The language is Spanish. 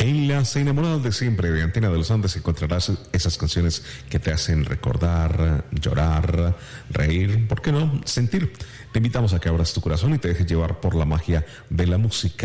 En Las Enamoradas de Siempre de Antena de los Andes encontrarás esas canciones que te hacen recordar, llorar, reír, ¿por qué no? Sentir. Te invitamos a que abras tu corazón y te dejes llevar por la magia de la música.